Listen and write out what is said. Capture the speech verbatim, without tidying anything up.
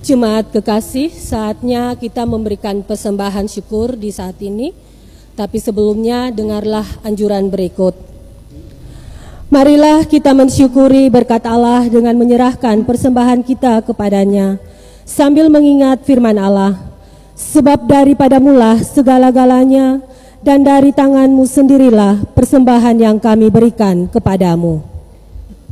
Jemaat kekasih, saatnya kita memberikan persembahan syukur di saat ini. Tapi sebelumnya dengarlah anjuran berikut. Marilah kita mensyukuri berkat Allah dengan menyerahkan persembahan kita kepadanya, sambil mengingat firman Allah. Sebab daripada mula segala-galanya, dan dari tanganmu sendirilah persembahan yang kami berikan kepadamu.